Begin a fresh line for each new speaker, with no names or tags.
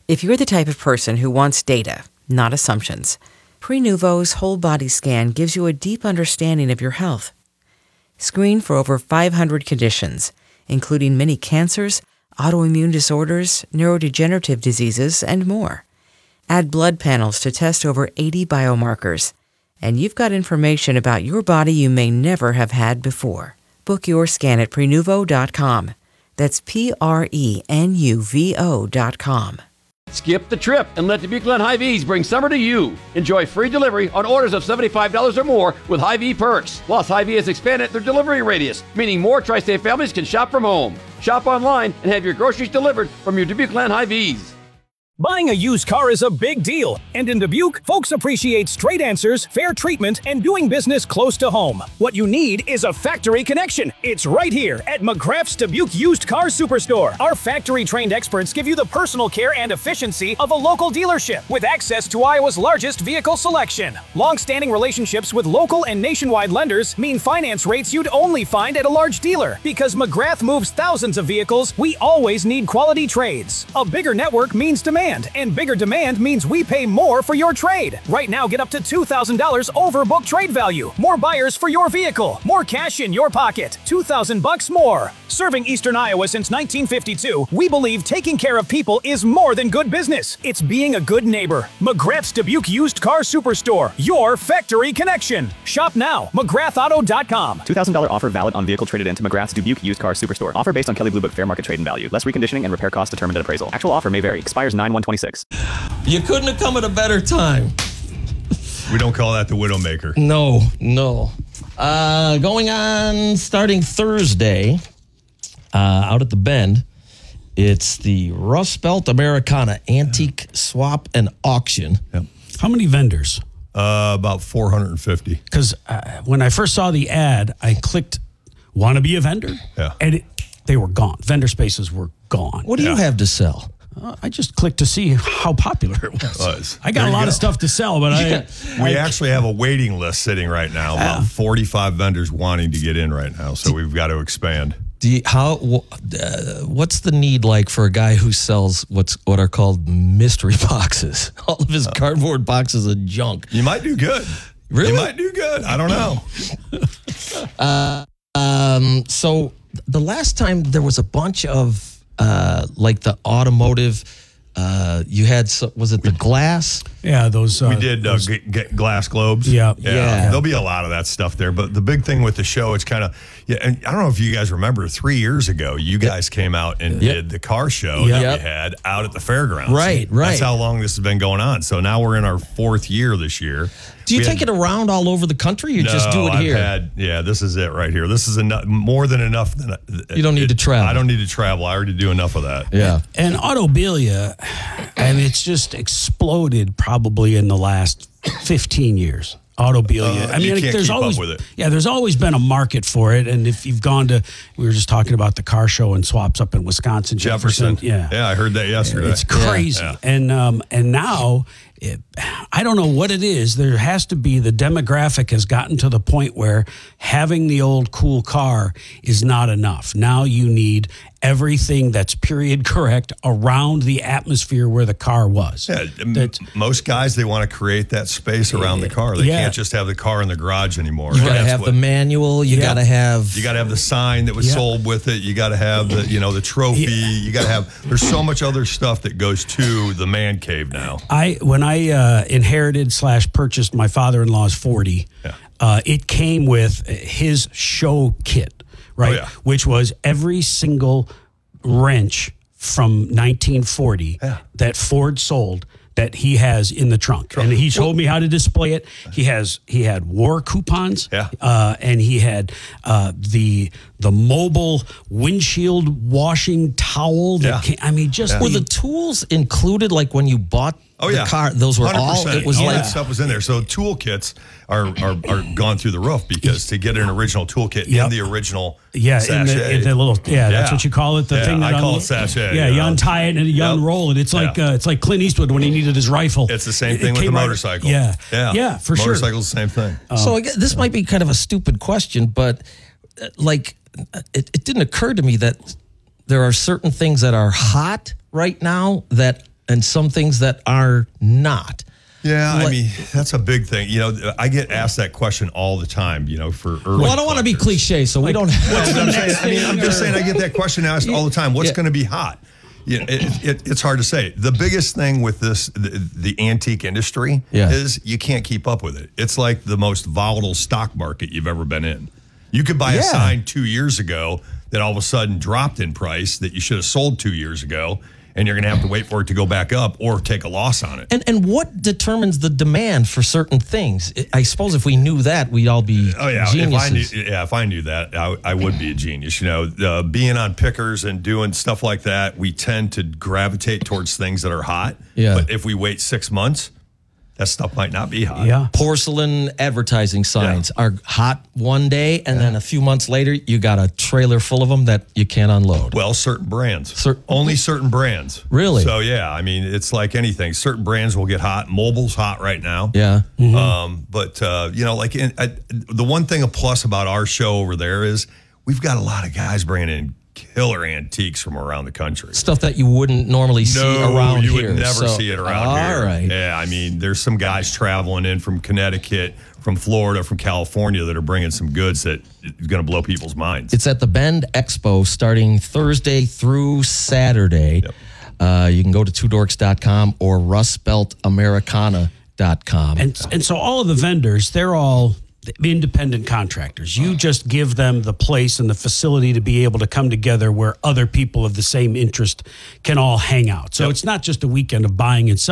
If you're the type of person who wants data, not assumptions, Prenuvo's whole body scan gives you a deep understanding of your health. Screen for over 500 conditions, including many cancers, autoimmune disorders, neurodegenerative diseases, and more. Add blood panels to test over 80 biomarkers, and you've got information about your body you may never have had before. Book your scan at Prenuvo.com. That's Prenuvo.com.
Skip the trip and let Dubuque Glen Hy-Vees bring summer to you. Enjoy free delivery on orders of $75 or more with Hy-Vee perks. Plus, Hy-Vee has expanded their delivery radius, meaning more tri-state families can shop from home. Shop online and have your groceries delivered from your Dubuque Glen Hy-Vees.
Buying a used car is a big deal, and in Dubuque, folks appreciate straight answers, fair treatment, and doing business close to home. What you need is a factory connection. It's right here at McGrath's Dubuque Used Car Superstore. Our factory-trained experts give you the personal care and efficiency of a local dealership with access to Iowa's largest vehicle selection. Long-standing relationships with local and nationwide lenders mean finance rates you'd only find at a large dealer. Because McGrath moves thousands of vehicles, we always need quality trades. A bigger network means demand. And bigger demand means we pay more for your trade. Right now, get up to $2,000 over book trade value. More buyers for your vehicle. More cash in your pocket. $2,000 more. Serving Eastern Iowa since 1952, we believe taking care of people is more than good business. It's being a good neighbor. McGrath's Dubuque Used Car Superstore. Your factory connection. Shop now. McGrathAuto.com.
$2,000 offer valid on vehicle traded into McGrath's Dubuque Used Car Superstore. Offer based on Kelley Blue Book fair market trade and value. Less reconditioning and repair costs determined at appraisal. Actual offer may vary. Expires 9/1/26.
You couldn't have come at a better time.
We don't call that the Widowmaker.
No. Going on starting Thursday, out at the Bend, it's the Rust Belt Americana Antique Swap and Auction.
Yep.
How many vendors?
About 450.
Because when I first saw the ad, I clicked, want to be a vendor?
Yeah.
And they were gone. Vendor spaces were gone.
What do you have to sell?
I just clicked to see how popular it was. I got
There
a
you
lot
go.
of stuff to sell, but
We actually have a waiting list sitting right now. About 45 vendors wanting to get in right now, so we've got to expand.
What's the need like for a guy who sells what are called mystery boxes? All of his cardboard boxes of junk.
You might do good.
Really?
You might do good. I don't know.
So the last time there was a bunch of like the automotive, you had, was it the glass?
Yeah, those.
We did get glass globes.
Yeah.
There'll be a lot of that stuff there. But the big thing with the show, it's kind of, and I don't know if you guys remember, 3 years ago, you guys came out and did the car show that we had out at the fairgrounds.
Right.
That's how long this has been going on. So now we're in our 4th year this year.
Do you take it around all over the country, or you just do it here?
This is it right here. This is more than enough.
You don't need to travel.
I don't need to travel. I already do enough of that.
Yeah.
And Autobilia, and it's just exploded probably in the last 15 years. Autobilia.
You can't
there's
keep up
always
with it.
Yeah, there's always been a market for it. And if you've gone to, we were just talking about the car show and swaps up in Wisconsin, Jefferson.
Yeah, I heard that yesterday.
It's crazy.
Yeah.
And now, I don't know what it is. There has to be, the demographic has gotten to the point where having the old cool car is not enough. Now you need everything that's period correct around the atmosphere where the car was.
Yeah, most guys, they want to create that space around the car. They can't just have the car in the garage anymore.
You got to have the manual. You got to have
the sign that was sold with it. You got to have the trophy. You got to have. There's so much other stuff that goes to the man cave now.
When I inherited / purchased my father-in-law's 40, it came with his show kit. Right, which was every single wrench from 1940 that Ford sold that he has in the trunk. And he showed me how to display it. He had war coupons, and he had the mobile windshield washing towel. That
were the tools included? Like when you bought the car, those were 100%. All. It was
all
like
that stuff was in there. So toolkits are gone through the roof because to get an original toolkit in the original sachet.
In the little that's what you call it. The thing that
I call it sachet.
Yeah, you untie it and you unroll it. It's like Clint Eastwood when he needed his rifle.
It's the same thing with the motorcycle.
Yeah, for sure.
Motorcycle's the same thing.
So I guess this might be kind of a stupid question, but it didn't occur to me that there are certain things that are hot right now that and some things that are not.
Yeah, I mean, that's a big thing. You know, I get asked that question all the time, you know, for early
Well, I don't want to be cliche, so we don't have
I'm just saying I get that question asked all the time. What's going to be hot? You know, it's hard to say. The biggest thing with this, the antique industry, is you can't keep up with it. It's like the most volatile stock market you've ever been in. You could buy a sign 2 years ago that all of a sudden dropped in price that you should have sold 2 years ago, and you're going to have to wait for it to go back up or take a loss on it.
And what determines the demand for certain things? I suppose if we knew that, we'd all be geniuses.
If I knew that, I would be a genius. You know, being on pickers and doing stuff like that, we tend to gravitate towards things that are hot.
Yeah.
But if we wait 6 months, that stuff might not be hot.
Yeah.
Porcelain advertising signs are hot one day, and then a few months later, you got a trailer full of them that you can't unload.
Well, certain brands. Only certain brands.
Really?
So, yeah, I mean, it's like anything. Certain brands will get hot. Mobile's hot right now.
Yeah.
But, you know, like the one thing, a plus about our show over there is we've got a lot of guys bringing in killer antiques from around the country.
Stuff that you wouldn't normally see around here.
You would never see it around here.
All right.
Yeah, I mean, there's some guys traveling in from Connecticut, from Florida, from California that are bringing some goods that is going to blow people's minds.
It's at the Bend Expo starting Thursday through Saturday.
Yep.
You can go to twodorks.com or rustbeltamericana.com.
And so all of the vendors, they're all independent contractors. You just give them the place and the facility to be able to come together where other people of the same interest can all hang out. So it's not just a weekend of buying and selling.